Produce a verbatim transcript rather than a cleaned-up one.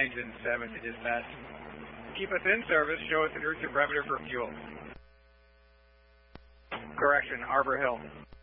Engine seven to dispatch. Keep us in service. Show us the route to perimeter for fuel. Correction, Arbor Hill.